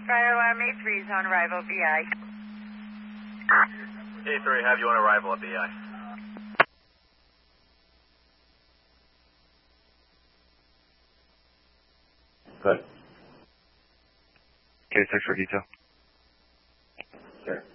Fire alarm A3 is on arrival, BI. A3, have you on arrival at BI. Good. Okay, 6 for detail. Sure.